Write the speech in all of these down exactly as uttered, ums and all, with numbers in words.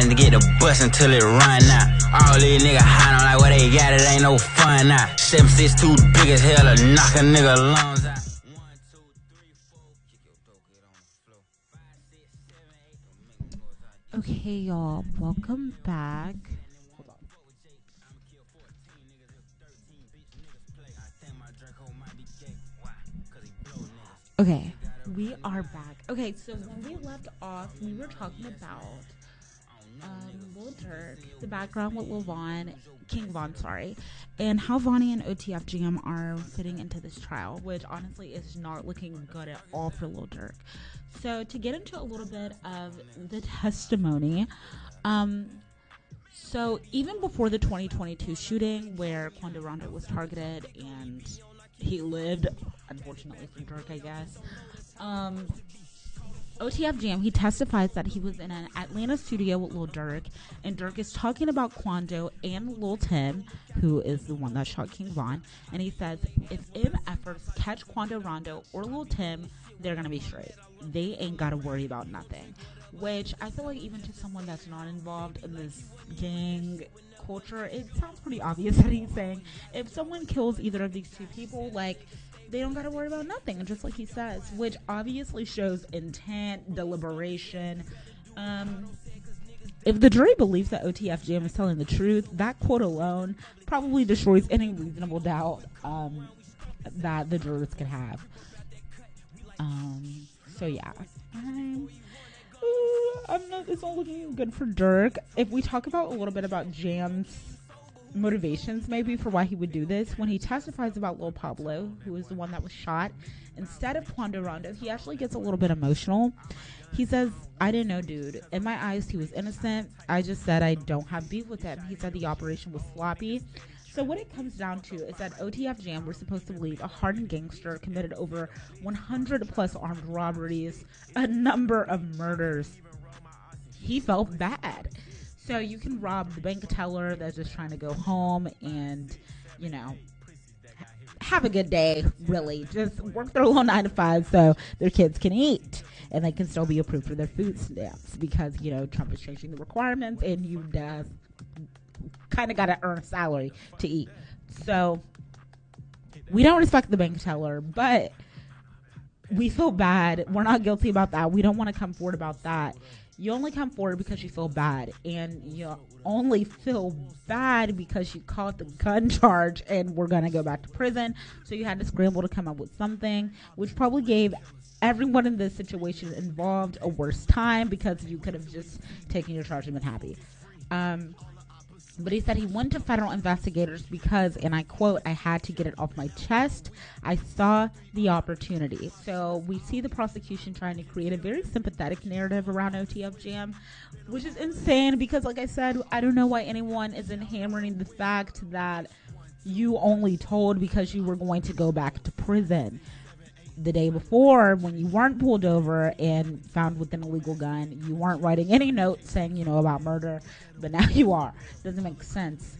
to get the bus until it run out. All these niggas high on like what they got, it ain't no fun now. Seven six too big as hell to knock a nigga lungs out. One, two, three, four, kick your dope, get on the floor. Five, six, seven, eight, don't make noise out. Okay, y'all, welcome back. Hold on. Okay, we are back. Okay, so when we left off, we were talking about um, Lil Durk, the background with Lil Von, King Von, sorry, and how Vonnie and O T F Jam are fitting into this trial, which honestly is not looking good at all for Lil Durk. So to get into a little bit of the testimony, um, so even before the twenty twenty-two shooting where Quando Rondo was targeted and he lived, unfortunately for Durk, I guess, um, O T F Jam, he testifies that he was in an Atlanta studio with Lil Durk, and Durk is talking about Quando and Lil Tim, who is the one that shot King Von, and he says, if M efforts catch Quando Rondo or Lil Tim, they're gonna be straight. They ain't gotta worry about nothing. Which I feel like even to someone that's not involved in this gang culture, it sounds pretty obvious that he's saying if someone kills either of these two people, like, they don't gotta worry about nothing, just like he says, which obviously shows intent, deliberation. Um, if the jury believes that O T F Jam is telling the truth, that quote alone probably destroys any reasonable doubt um, that the jurors could have. Um, so yeah, I'm, ooh, I'm not, it's not looking good for Durk. If we talk about a little bit about Jam's motivations maybe for why he would do this, when he testifies about Lil Pablo, who is the one that was shot instead of Quando Rondo, he actually gets a little bit emotional. He says, I didn't know, dude. In my eyes, he was innocent. I just said I don't have beef with him. He said the operation was sloppy. So what it comes down to is that O T F Jam, we're supposed to believe, a hardened gangster, committed over one hundred plus armed robberies, a number of murders. He felt bad. So you can rob the bank teller that's just trying to go home and, you know, have a good day, really. Just work their little nine to five so their kids can eat and they can still be approved for their food stamps because, you know, Trump is changing the requirements and you uh, kind of got to earn a salary to eat. So we don't respect the bank teller, but we feel bad. We're not guilty about that. We don't want to come forward about that. You only come forward because you feel bad, and you only feel bad because you caught the gun charge and we're going to go back to prison. So you had to scramble to come up with something, which probably gave everyone in this situation involved a worse time because you could have just taken your charge and been happy. Um, But he said he went to federal investigators because, and I quote, I had to get it off my chest. I saw the opportunity. So we see the prosecution trying to create a very sympathetic narrative around O T F Jam, which is insane because, like I said, I don't know why anyone isn't hammering the fact that you only told because you were going to go back to prison. The day before, when you weren't pulled over and found with an illegal gun, you weren't writing any notes saying, you know, about murder, but now you are. Doesn't make sense.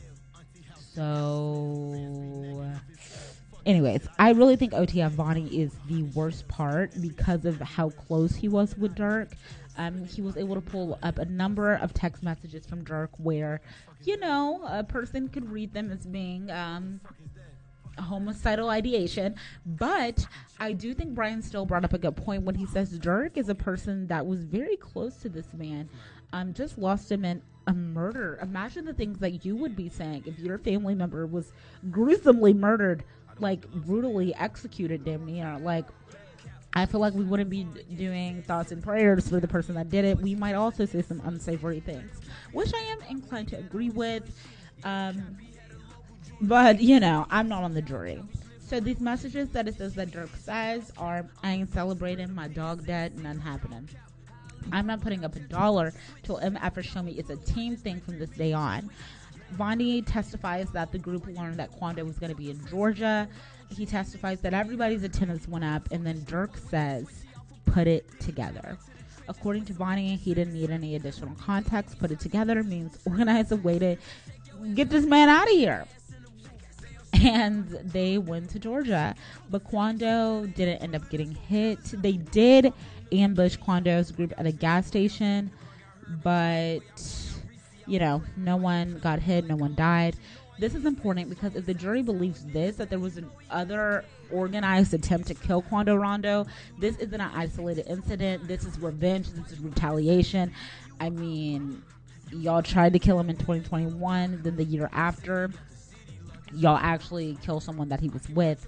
So, anyways, I really think O T F Vonnie is the worst part because of how close he was with Durk. Um, he was able to pull up a number of text messages from Durk where, you know, a person could read them as being, um, homicidal ideation, but I do think Brian still brought up a good point when he says Durk is a person that was very close to this man, um, just lost him in a murder. Imagine the things that you would be saying if your family member was gruesomely murdered, like brutally executed, damn near. Like, I feel like we wouldn't be doing thoughts and prayers for the person that did it. We might also say some unsavory things, which I am inclined to agree with. Um, But, you know, I'm not on the jury. So these messages that it says that Durk says are, I ain't celebrating, my dog dead, none happening. I'm not putting up a dollar till M F show me it's a team thing from this day on. Vonnie testifies that the group learned that Quando was going to be in Georgia. He testifies that everybody's attendance went up, and then Durk says, put it together. According to Vonnie, he didn't need any additional context. Put it together means organize a way to get this man out of here. And they went to Georgia, but Quando didn't end up getting hit. They did ambush Quando's group at a gas station. but you know, no one got hit, no one died. This is important because if the jury believes this, that there was an other organized attempt to kill Quando Rondo, this isn't an isolated incident. This is revenge. This is retaliation. I mean, y'all tried to kill him in twenty twenty-one. Then the year after, y'all actually kill someone that he was with.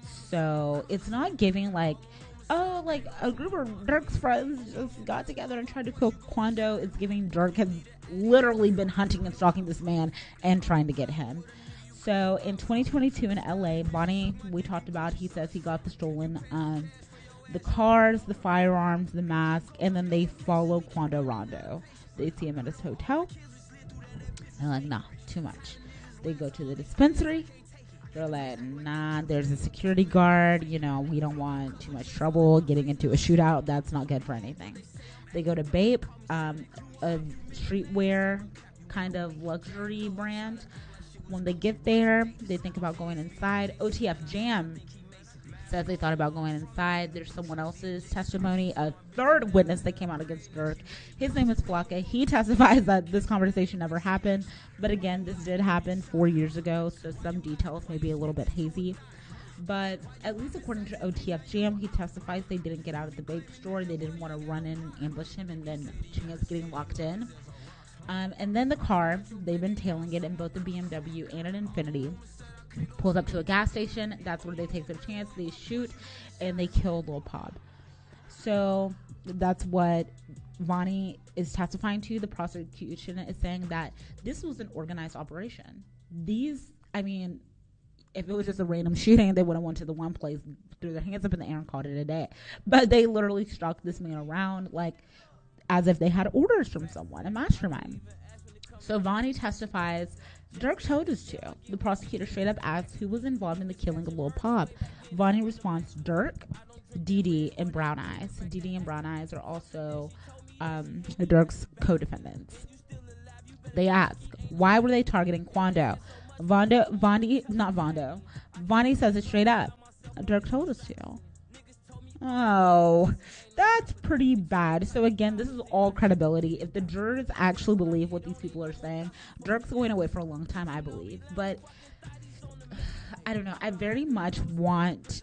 So it's not giving like, oh, like a group of Dirk's friends just got together and tried to kill Quando. It's giving Dirk has literally been hunting and stalking this man and trying to get him. So in twenty twenty-two in L A, Bonnie, we talked about, he says he got the stolen, um, the cars, the firearms, the mask, and then they follow Quando Rondo. They see him at his hotel. They're like, nah, too much. They go to the dispensary. They're like, nah, there's a security guard. You know, we don't want too much trouble getting into a shootout. That's not good for anything. They go to Bape, um, a streetwear kind of luxury brand. When they get there, they think about going inside. O T F Jam says they thought about going inside. There's someone else's testimony, a third witness that came out against Dirk. His name is Flocka. He testifies that this conversation never happened. But again, this did happen four years ago, so some details may be a little bit hazy. But at least according to O T F Jam, he testifies they didn't get out of the Bape store. They didn't want to run in and ambush him and then chance getting locked in. Um, and then the car, they've been tailing it in both the B M W and an Infiniti. Pulls up to a gas station. That's where they take their chance. They shoot and they kill Lil Pop. So that's what Vonnie is testifying to. The prosecution is saying that this was an organized operation. These, I mean, if it was just a random shooting, they would have went to the one place, threw their hands up in the air and called it a day. But they literally stalked this man around like as if they had orders from someone, a mastermind. So Vonnie testifies Dirk told us to. The prosecutor straight up asks who was involved in the killing of Lil Pop. Vonnie responds, Dirk, Dee Dee, and Brown Eyes. Dee Dee and Brown Eyes are also um, Dirk's co-defendants. They ask, why were they targeting Quando? Vondo, Vondi, not Vondo. Vonnie says it straight up. Dirk told us to. Oh, that's pretty bad. So again, this is all credibility. If the jurors actually believe what these people are saying, Dirk's going away for a long time, I believe. But I don't know. I very much want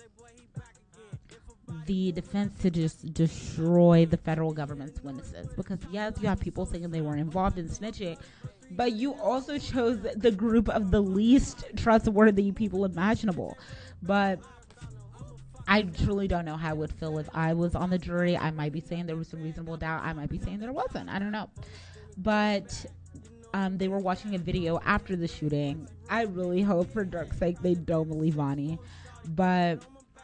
the defense to just destroy the federal government's witnesses. Because yes, you have people saying they weren't involved in snitching, but you also chose the group of the least trustworthy people imaginable. But I truly don't know how I would feel if I was on the jury. I might be saying there was some reasonable doubt. I might be saying there wasn't. I don't know. But um, they were watching a video after the shooting. I really hope for Dirk's sake they don't believe Vonnie. But,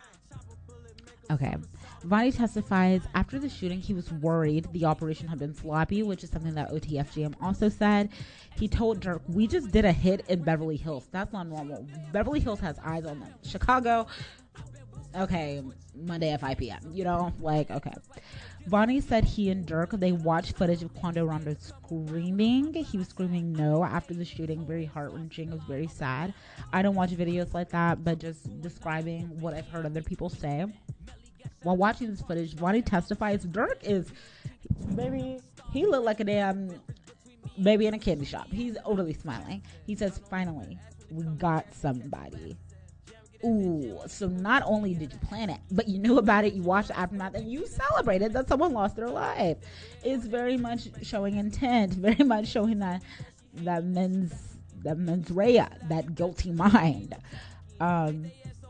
okay. Vonnie testifies after the shooting he was worried the operation had been sloppy, which is something that O T F J M also said. He told Dirk, we just did a hit in Beverly Hills. That's not normal. Beverly Hills has eyes on them. Chicago, okay, Monday at five p.m. You know, like, okay. Vonnie said he and Dirk, they watched footage of Quando Rondo screaming. He was screaming no after the shooting. Very heart-wrenching. It was very sad. I don't watch videos like that, but just describing what I've heard other people say. While watching this footage, Vonnie testifies Dirk is, baby, he looked like a damn baby in a candy shop. He's overly smiling. He says, finally, we got somebody. Ooh, so not only did you plan it, but you knew about it, you watched the aftermath, and you celebrated that someone lost their life. It's very much showing intent, very much showing that that men's that mens rea, that guilty mind. Um,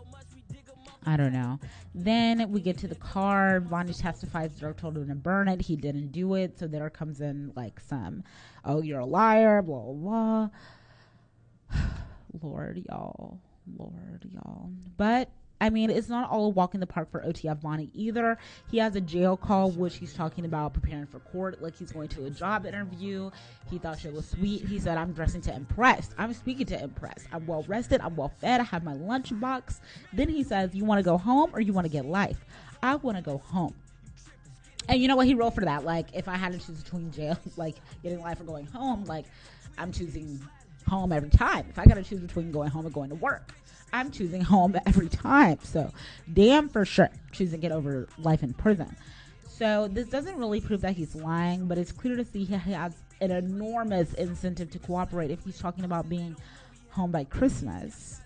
I don't know. Then we get to the car. Vonnie testifies Dirk told him to burn it. He didn't do it. So there comes in like some, oh, you're a liar, blah, blah, blah. Lord, y'all. Lord, y'all. But I mean, it's not all a walk in the park for O T F Vonnie either. He has a jail call, which he's talking about preparing for court, like he's going to a job interview. He thought shit was sweet. He said, I'm dressing to impress. I'm speaking to impress. I'm well rested. I'm well fed. I have my lunch box. Then he says, you want to go home or you want to get life? I want to go home. And you know what? He wrote for that. Like, if I had to choose between jail, like getting life or going home, like I'm choosing home every time. If I got to choose between going home and going to work, I'm choosing home every time. So damn for sure choosing it over life in prison. So this doesn't really prove that he's lying, but it's clear to see he has an enormous incentive to cooperate if he's talking about being home by Christmas.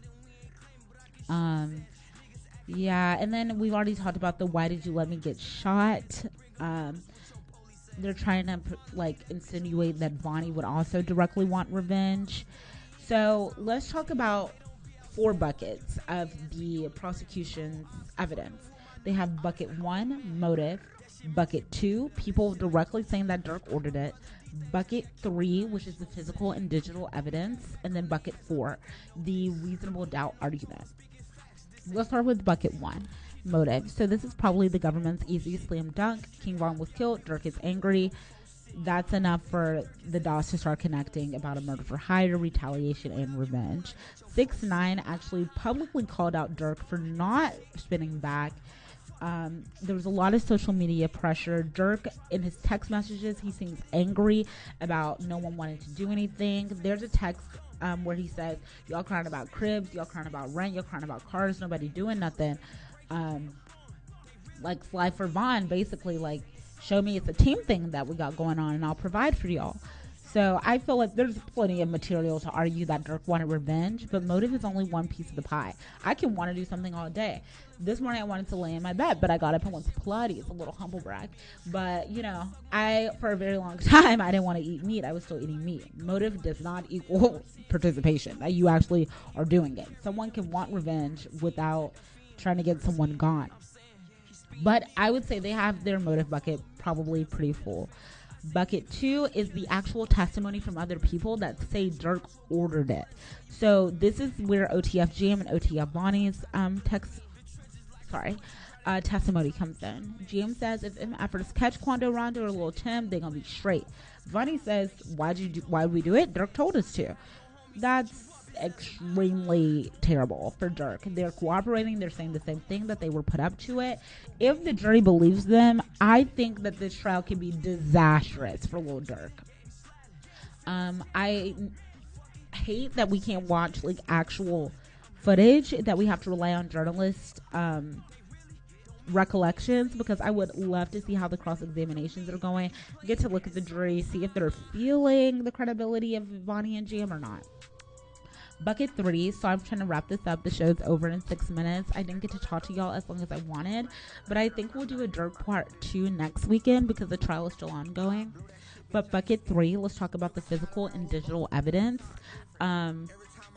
Um, yeah, and then we've already talked about the why did you let me get shot. Um, they're trying to like insinuate that Vonnie would also directly want revenge. So let's talk about four buckets of the prosecution's evidence. They have bucket one, motive. Bucket two, people directly saying that Durk ordered it. Bucket three, which is the physical and digital evidence. And then bucket four, the reasonable doubt argument. Let's start with bucket one, motive. So this is probably the government's easiest slam dunk. King Von was killed. Durk is angry. That's enough for the dots to start connecting about a murder for hire, retaliation, and revenge. six nine actually publicly called out Durk for not spinning back. Um, there was a lot of social media pressure. Durk, in his text messages, he seems angry about no one wanting to do anything. There's a text um, where he says, y'all crying about cribs, y'all crying about rent, y'all crying about cars, nobody doing nothing. Um, like Fly for Von, basically, like, show me it's a team thing that we got going on and I'll provide for y'all. So I feel like there's plenty of material to argue that Durk wanted revenge, but motive is only one piece of the pie. I can want to do something all day. This morning I wanted to lay in my bed, but I got up and went to Pilates, a little humble brag. But, you know, I, for a very long time, I didn't want to eat meat. I was still eating meat. Motive does not equal participation, that you actually are doing it. Someone can want revenge without trying to get someone gone. But I would say they have their motive bucket probably pretty full. Bucket two is the actual testimony from other people that say Durk ordered it. So this is where O T F Jam and O T F Vonnie's um, text, sorry, uh, testimony comes in. Jam says if M F's catch Quando Rondo or Lil Tim, they're gonna be straight. Vonnie says, why'd you do, why'd we do it? Durk told us to. That's extremely terrible for Durk. They're cooperating. They're saying the same thing, that they were put up to it. If the jury believes them, I think that this trial can be disastrous for Lil Durk. Um, I hate that we can't watch like actual footage, that we have to rely on journalists' um, recollections, because I would love to see how the cross-examinations are going, get to look at the jury, see if they're feeling the credibility of Vonnie and Jam or not. Bucket three, so I'm trying to wrap this up. The show's over in six minutes. I didn't get to talk to y'all as long as I wanted, but I think we'll do a Durk part two next weekend because the trial is still ongoing. But bucket three, let's talk about the physical and digital evidence. Um,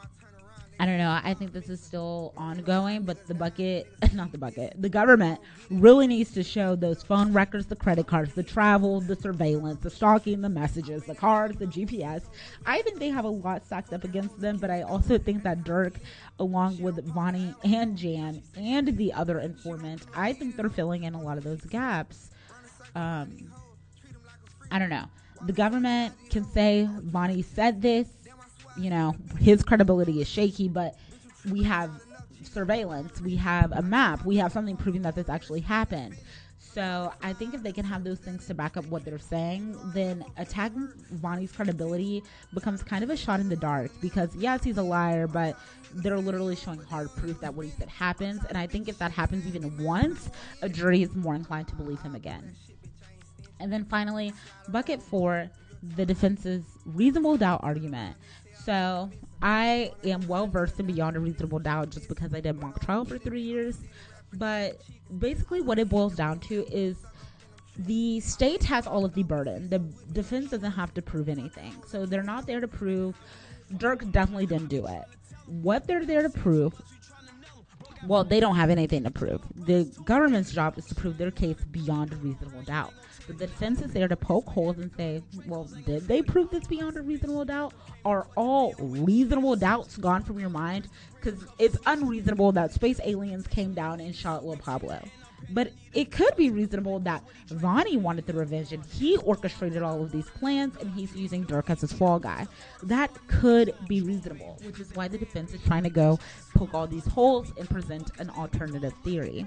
I don't know. I think this is still ongoing, but the bucket, not the bucket, the government really needs to show those phone records, the credit cards, the travel, the surveillance, the stalking, the messages, the cards, the G P S. I think they have a lot stacked up against them, but I also think that Durk, along with Vonnie and Jan and the other informant, I think they're filling in a lot of those gaps. Um, I don't know. The government can say Vonnie said this. You know, his credibility is shaky, but we have surveillance, we have a map, we have something proving that this actually happened. So I think if they can have those things to back up what they're saying, then attacking Vonnie's credibility becomes kind of a shot in the dark, because yes, he's a liar, but they're literally showing hard proof that what he said happens. And I think if that happens even once, a jury is more inclined to believe him again. And then finally, bucket four, the defense's reasonable doubt argument. So I am well versed in beyond a reasonable doubt just because I did mock trial for three years. But basically what it boils down to is the state has all of the burden. The defense doesn't have to prove anything. So they're not there to prove Durk definitely didn't do it. What they're there to prove, well, they don't have anything to prove. The government's job is to prove their case beyond a reasonable doubt. The defense is there to poke holes and say, well, did they prove this beyond a reasonable doubt? Are all reasonable doubts gone from your mind? Because it's unreasonable that space aliens came down and shot Lil Pablo. But it could be reasonable that Vonnie wanted the revenge and he orchestrated all of these plans and he's using Durk as his fall guy. That could be reasonable, which is why the defense is trying to go poke all these holes and present an alternative theory.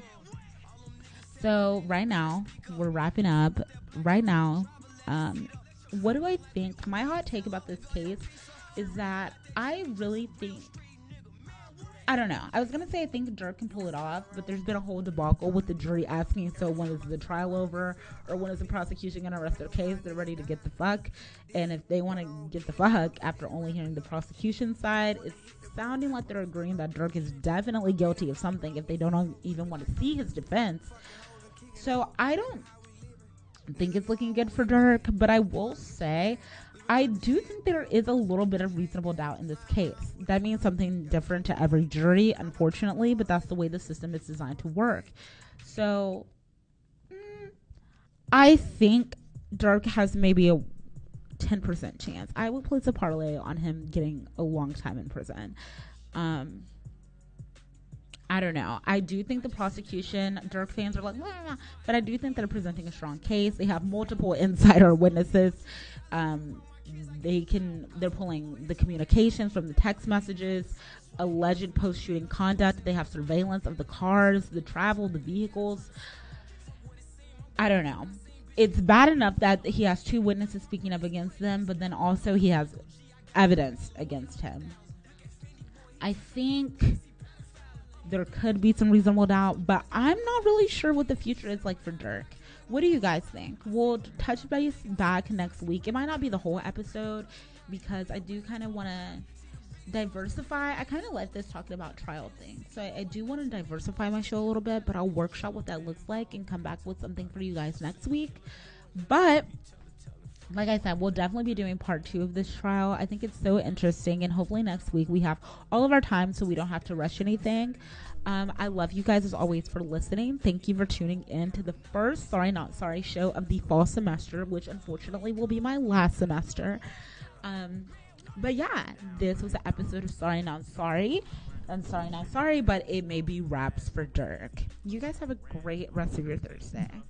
So right now, we're wrapping up. Right now, um, what do I think? My hot take about this case is that I really think, I don't know. I was gonna say I think Dirk can pull it off, but there's been a whole debacle with the jury asking, so when is the trial over, or when is the prosecution gonna rest their case? They're ready to get the fuck, and if they want to get the fuck after only hearing the prosecution side, it's sounding like they're agreeing that Dirk is definitely guilty of something if they don't even want to see his defense. So I don't think it's looking good for Dirk, but I will say I do think there is a little bit of reasonable doubt in this case. That means something different to every jury, unfortunately, but that's the way the system is designed to work. So mm, I think Dirk has maybe a ten percent chance. I would place a parlay on him getting a long time in prison. Um, I don't know. I do think the prosecution, Dirk fans are like, nah, nah, nah, but I do think they're presenting a strong case. They have multiple insider witnesses. Um, they can, they're pulling the communications from the text messages, alleged post-shooting conduct. They have surveillance of the cars, the travel, the vehicles. I don't know. It's bad enough that he has two witnesses speaking up against them, but then also he has evidence against him. I think there could be some reasonable doubt, but I'm not really sure what the future is like for Dirk. What do you guys think? We'll touch base back next week. It might not be the whole episode because I do kind of want to diversify. I kind of like this talking about trial things. So I, I do want to diversify my show a little bit, but I'll workshop what that looks like and come back with something for you guys next week. But like I said, we'll definitely be doing part two of this trial. I think it's so interesting, and hopefully next week we have all of our time so we don't have to rush anything. Um, I love you guys as always for listening. Thank you for tuning in to the first Sorry Not Sorry show of the fall semester, which unfortunately will be my last semester. Um, but yeah, this was an episode of Sorry Not Sorry. And Sorry Not Sorry, but it may be raps for Dirk. You guys have a great rest of your Thursday.